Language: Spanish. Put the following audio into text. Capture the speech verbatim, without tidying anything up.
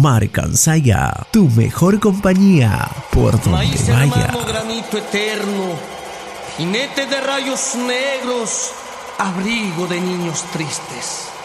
Marcansaya, tu mejor compañía por donde Maíz vaya. hermano, granito eterno, jinete de rayos negros, abrigo de niños tristes.